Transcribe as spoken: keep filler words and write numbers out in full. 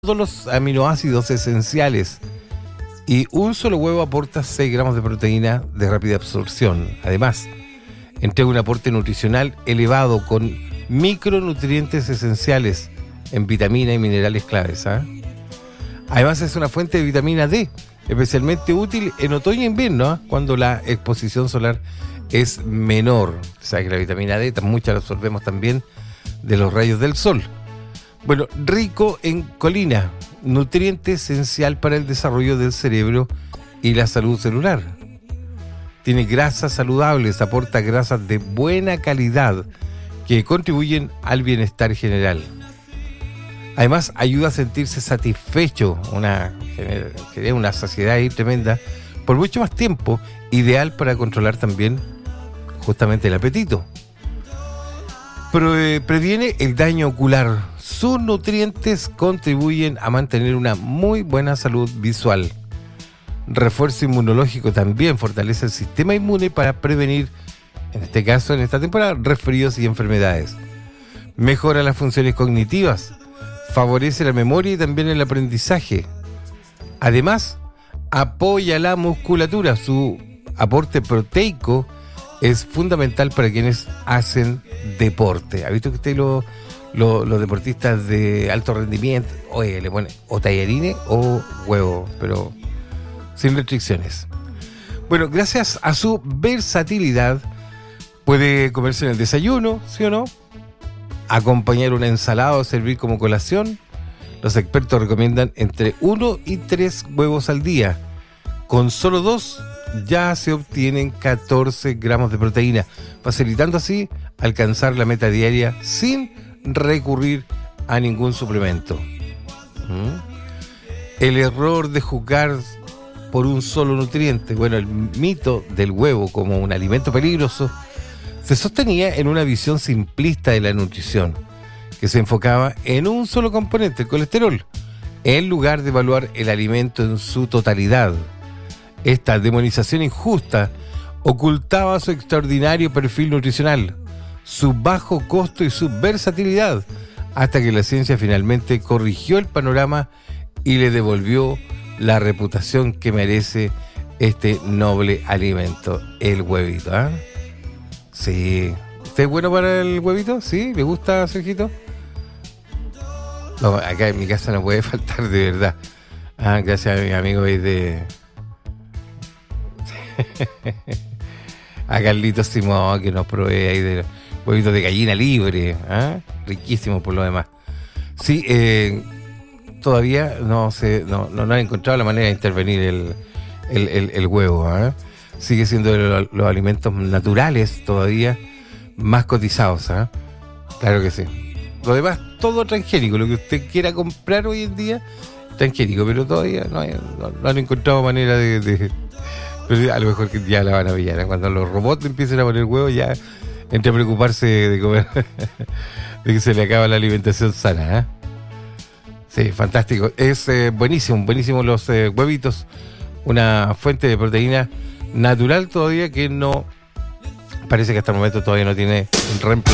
Todos los aminoácidos esenciales y un solo huevo aporta seis gramos de proteína de rápida absorción. Además, entrega un aporte nutricional elevado con micronutrientes esenciales en vitamina y minerales claves. ¿eh? Además, es una fuente de vitamina D, especialmente útil en otoño e invierno, ¿eh? cuando la exposición solar es menor. O sea que la vitamina D, mucha la absorbemos también de los rayos del sol. Bueno, rico en colina, nutriente esencial para el desarrollo del cerebro y la salud celular. Tiene grasas saludables, aporta grasas de buena calidad que contribuyen al bienestar general. Además, ayuda a sentirse satisfecho, una, genera una saciedad ahí tremenda, por mucho más tiempo, ideal para controlar también justamente el apetito. Pre- previene el daño ocular. Sus nutrientes contribuyen a mantener una muy buena salud visual. Refuerzo inmunológico también, fortalece el sistema inmune para prevenir, en este caso, en esta temporada, resfríos y enfermedades. Mejora las funciones cognitivas, favorece la memoria y también el aprendizaje. Además, apoya la musculatura. Su aporte proteico es fundamental para quienes hacen deporte. ¿Ha visto que usted lo... Los, los deportistas de alto rendimiento, oye, le ponen o tallarines o huevo, pero sin restricciones. Bueno, gracias a su versatilidad, puede comerse en el desayuno, ¿sí o no? Acompañar una ensalada o servir como colación. Los expertos recomiendan entre uno y tres huevos al día. Con solo dos ya se obtienen catorce gramos de proteína, facilitando así alcanzar la meta diaria sin recurrir a ningún suplemento. ¿Mm? El error de juzgar por un solo nutriente. Bueno, el mito del huevo como un alimento peligroso se sostenía en una visión simplista de la nutrición, que se enfocaba en un solo componente, el colesterol, en lugar de evaluar el alimento en su totalidad. Esta demonización injusta ocultaba su extraordinario perfil nutricional, su bajo costo y su versatilidad, hasta que la ciencia finalmente corrigió el panorama y le devolvió la reputación que merece este noble alimento, el huevito. ¿eh? Sí. ¿Usted es bueno para el huevito? ¿Sí? ¿Le gusta, Sergito? No, acá en mi casa no puede faltar, de verdad. Ah, gracias a mi amigo ahí de... a Carlitos Simón, que nos provee ahí de... huevitos de gallina libre, ¿eh? Riquísimo por lo demás. Sí, eh, todavía no se no, no, no han encontrado la manera de intervenir el, el, el, el huevo. ¿eh? Sigue siendo de los alimentos naturales todavía más cotizados. ¿eh? Claro que sí. Lo demás, todo transgénico. Lo que usted quiera comprar hoy en día, transgénico, pero todavía no, hay, no, no han encontrado manera de, de... Pero a lo mejor que ya la van a pillar. ¿eh? Cuando los robots empiecen a poner huevo, ya... entre preocuparse de comer, de que se le acaba la alimentación sana. ¿eh? Sí, fantástico. Es eh, buenísimo, buenísimo los eh, huevitos. Una fuente de proteína natural todavía que no, parece que hasta el momento todavía no tiene reemplazo.